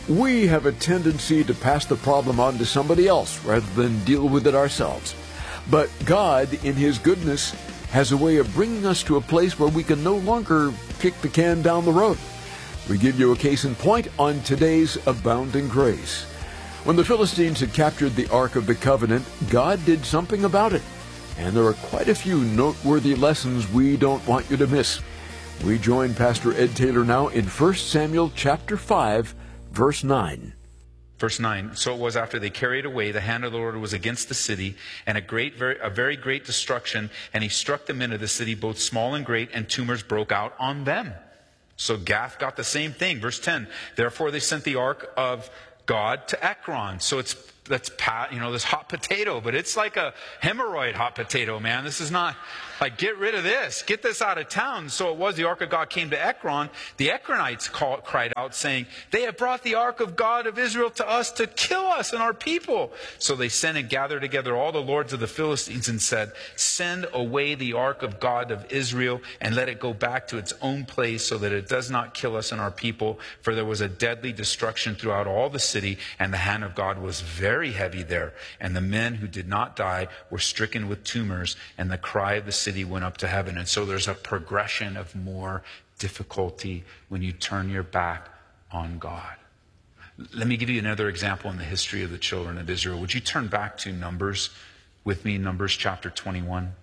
We have a tendency to pass the problem on to somebody else rather than deal with it ourselves. But God, in His goodness, has a way of bringing us to a place where we can no longer kick the can down the road. We give you a case in point on today's Abounding Grace. When the Philistines had captured the Ark of the Covenant, God did something about it. And there are quite a few noteworthy lessons we don't want you to miss. We join Pastor Ed Taylor now in 1 Samuel chapter 5, verse 9. Verse 9, so it was after they carried away, the hand of the Lord was against the city, and a very great destruction, and he struck the men of the city, both small and great, and tumors broke out on them. So Gath got the same thing. Verse 10, therefore they sent the ark of God to Ekron. So that's this hot potato, but it's like a hemorrhoid hot potato, man. This is not like, get rid of this, get this out of town. So it was the ark of God came to Ekron. The Ekronites cried out, saying, they have brought the ark of God of Israel to us to kill us and our people. So they sent and gathered together all the lords of the Philistines and said, send away the ark of God of Israel and let it go back to its own place so that it does not kill us and our people. For there was a deadly destruction throughout all the city, and the hand of God was very heavy there. And the men who did not die were stricken with tumors, and the cry of the city went up to heaven. And so there's a progression of more difficulty when you turn your back on God. Let me give you another example in the history of the children of Israel. Would you turn back to Numbers with me, Numbers chapter 21?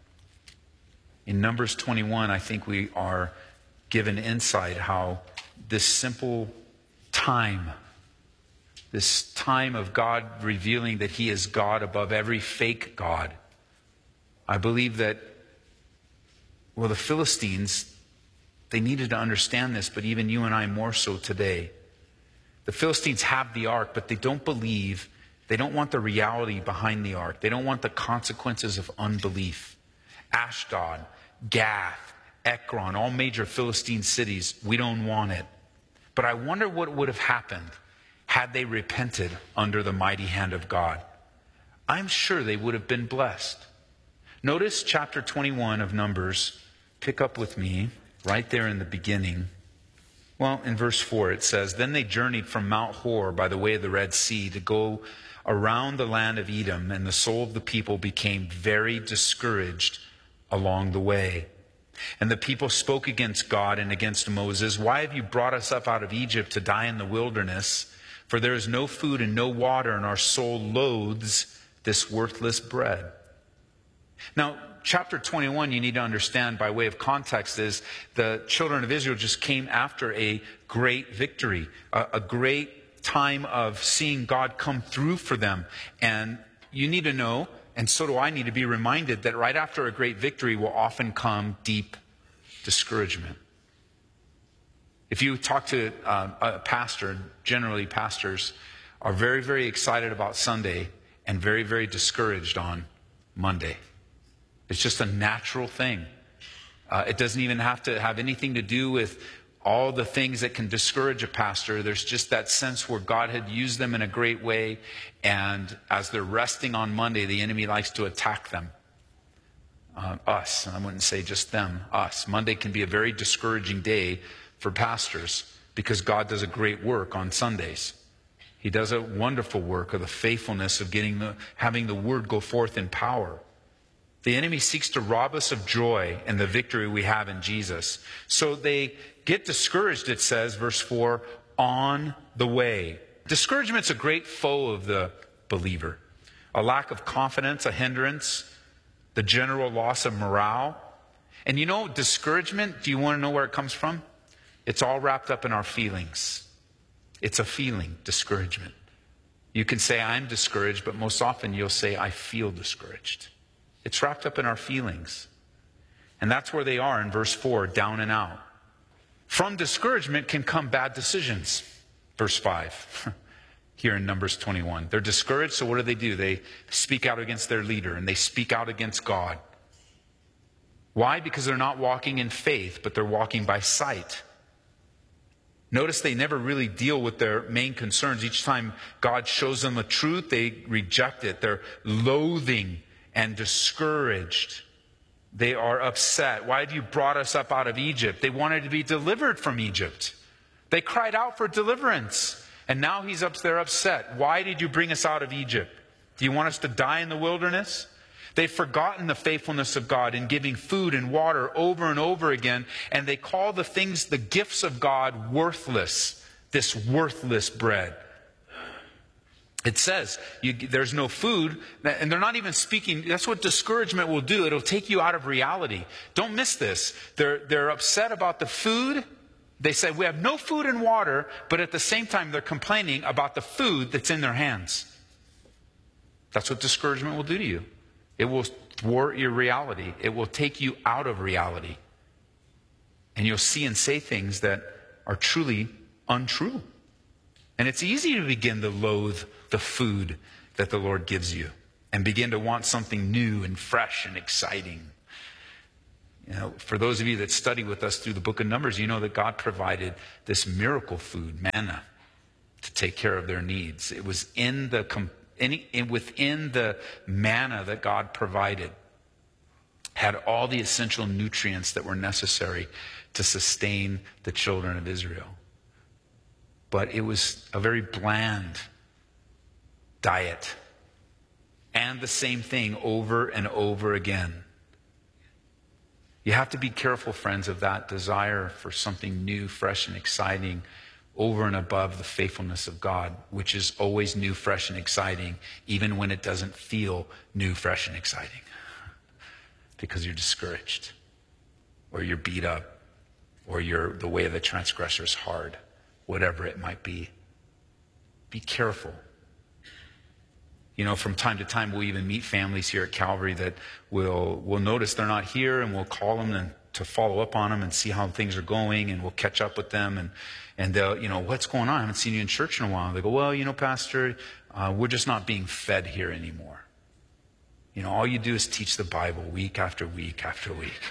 In Numbers 21, I think we are given insight how this simple time, this time of God revealing that He is God above every fake God. I believe that, the Philistines, they needed to understand this, but even you and I more so today. The Philistines have the ark, but they don't believe, they don't want the reality behind the ark. They don't want the consequences of unbelief. Ashdod, Gath, Ekron, all major Philistine cities, we don't want it. But I wonder what would have happened had they repented under the mighty hand of God. I'm sure they would have been blessed. Notice chapter 21 of Numbers. Pick up with me right there in the beginning. Well, in verse 4 it says, then they journeyed from Mount Hor by the way of the Red Sea to go around the land of Edom, and the soul of the people became very discouraged along the way. And the people spoke against God and against Moses. Why have you brought us up out of Egypt to die in the wilderness? For there is no food and no water, and our soul loathes this worthless bread. Now, chapter 21, you need to understand by way of context, is the children of Israel just came after a great victory, a great time of seeing God come through for them. And you need to know, and so do I need to be reminded, that right after a great victory will often come deep discouragement. If you talk to a pastor, generally pastors are very, very excited about Sunday and very, very discouraged on Monday. It's just a natural thing. It doesn't even have to have anything to do with all the things that can discourage a pastor. There's just that sense where God had used them in a great way, and as they're resting on Monday, the enemy likes to attack them. Us, and I wouldn't say just them, us. Monday can be a very discouraging day for pastors because God does a great work on Sundays. He does a wonderful work of the faithfulness of having the word go forth in power. The enemy seeks to rob us of joy in the victory we have in Jesus. So they get discouraged, it says, verse 4, on the way. Discouragement's a great foe of the believer. A lack of confidence, a hindrance, the general loss of morale. And discouragement, do you want to know where it comes from? It's all wrapped up in our feelings. It's a feeling, discouragement. You can say, I'm discouraged, but most often you'll say, I feel discouraged. It's wrapped up in our feelings. And that's where they are in verse 4, down and out. From discouragement can come bad decisions. Verse 5, here in Numbers 21. They're discouraged, so what do? They speak out against their leader, and they speak out against God. Why? Because they're not walking in faith, but they're walking by sight. Notice they never really deal with their main concerns. Each time God shows them a truth, they reject it. They're loathing and discouraged. They are upset. Why have you brought us up out of Egypt? They wanted to be delivered from Egypt. They cried out for deliverance. And now they're upset. Why did you bring us out of Egypt? Do you want us to die in the wilderness? They've forgotten the faithfulness of God in giving food and water over and over again, and they call the gifts of God, worthless. This worthless bread. It says there's no food, and they're not even speaking. That's what discouragement will do. It'll take you out of reality. Don't miss this. They're upset about the food. They say we have no food and water, but at the same time they're complaining about the food that's in their hands. That's what discouragement will do to you. It will thwart your reality. It will take you out of reality. And you'll see and say things that are truly untrue. And it's easy to begin to loathe the food that the Lord gives you and begin to want something new and fresh and exciting. You know, for those of you that study with us through the book of Numbers, you know that God provided this miracle food, manna, to take care of their needs. It was within the manna that God provided, had all the essential nutrients that were necessary to sustain the children of Israel. But it was a very bland diet. And the same thing over and over again. You have to be careful, friends, of that desire for something new, fresh, and exciting over and above the faithfulness of God, which is always new, fresh, and exciting, even when it doesn't feel new, fresh, and exciting. Because you're discouraged, or you're beat up, or the way of the transgressor is hard. Whatever it might be. Be careful. You know, from time to time, we'll even meet families here at Calvary that we'll notice they're not here, and we'll call them to follow up on them and see how things are going, and we'll catch up with them, and they'll, what's going on? I haven't seen you in church in a while. They go, well, Pastor, we're just not being fed here anymore. All you do is teach the Bible week after week after week.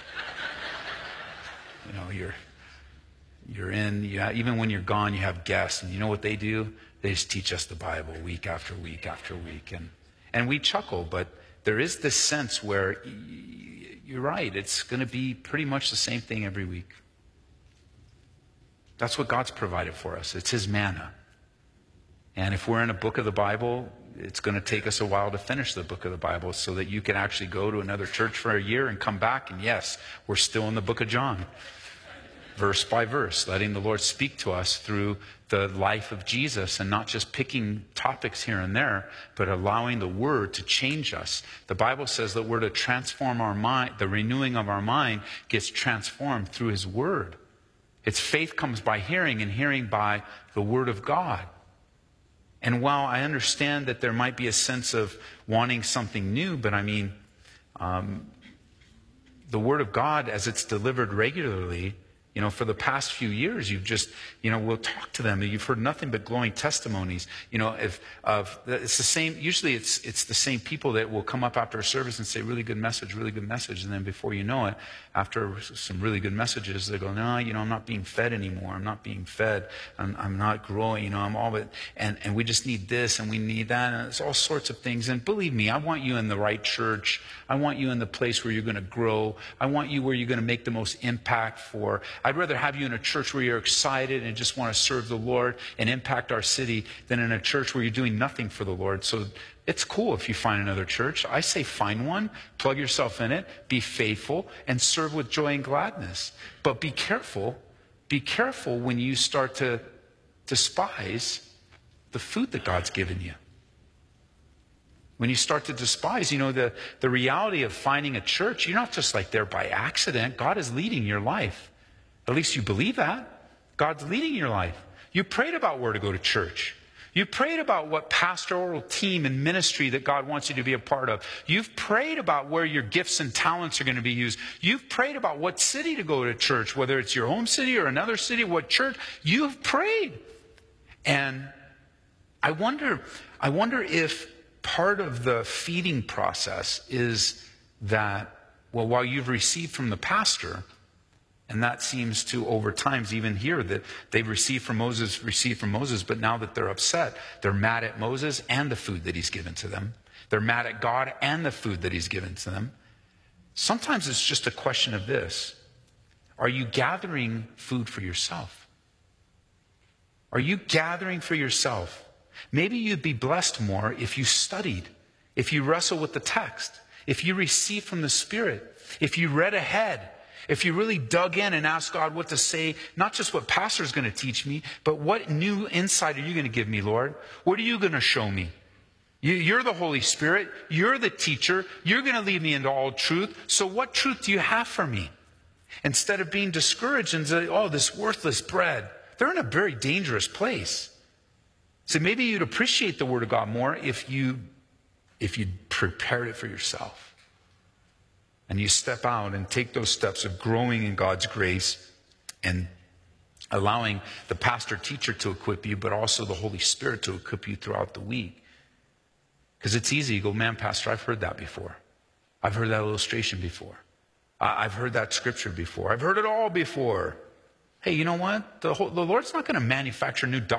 Even when you're gone, you have guests, and you know what they do? They just teach us the Bible week after week after week. And we chuckle, but there is this sense where you're right, it's going to be pretty much the same thing every week. That's what God's provided for us. It's His manna. And if we're in a book of the Bible, it's going to take us a while to finish the book of the Bible so that you can actually go to another church for a year and come back, and yes, we're still in the book of John. Verse by verse, letting the Lord speak to us through the life of Jesus, and not just picking topics here and there, but allowing the Word to change us. The Bible says that we're to transform our mind. The renewing of our mind gets transformed through His Word. Its faith comes by hearing, and hearing by the Word of God. And while I understand that there might be a sense of wanting something new, but the Word of God, as it's delivered regularly, for the past few years, you've just, we'll talk to them, and you've heard nothing but glowing testimonies. It's the same. Usually, it's the same people that will come up after a service and say, "Really good message, really good message," and then before you know it, after some really good messages, they go, "No, I'm not being fed anymore. I'm not being fed. I'm not growing. I'm all but and we just need this and we need that, and it's all sorts of things." And believe me, I want you in the right church. I want you in the place where you're going to grow. I want you where you're going to make the most impact for. I'd rather have you in a church where you're excited and just want to serve the Lord and impact our city than in a church where you're doing nothing for the Lord. So it's cool if you find another church. I say find one, plug yourself in it, be faithful, and serve with joy and gladness. But be careful. Be careful when you start to despise the food that God's given you. When you start to despise, the reality of finding a church, you're not just there by accident. God is leading your life. At least you believe that. God's leading your life. You prayed about where to go to church. You prayed about what pastoral team and ministry that God wants you to be a part of. You've prayed about where your gifts and talents are going to be used. You've prayed about what city to go to church, whether it's your home city or another city, what church. You've prayed. And I wonder if part of the feeding process is that, while you've received from the pastor, and that seems to, over times, even here, that they've received from Moses, but now that they're upset, they're mad at Moses and the food that he's given to them. They're mad at God and the food that he's given to them. Sometimes it's just a question of this. Are you gathering food for yourself? Are you gathering for yourself? Maybe you'd be blessed more if you studied, if you wrestle with the text, if you receive from the Spirit, if you read ahead, if you really dug in and asked God what to say, not just what pastor's going to teach me, but what new insight are you going to give me, Lord? What are you going to show me? You're the Holy Spirit. You're the teacher. You're going to lead me into all truth. So what truth do you have for me? Instead of being discouraged and say, oh, this worthless bread. They're in a very dangerous place. So maybe you'd appreciate the Word of God more if you prepared it for yourself. And you step out and take those steps of growing in God's grace and allowing the pastor teacher to equip you, but also the Holy Spirit to equip you throughout the week. Because it's easy. You go, man, pastor, I've heard that before. I've heard that illustration before. I've heard that scripture before. I've heard it all before. Hey, you know what? The Lord's not going to manufacture new doctrine.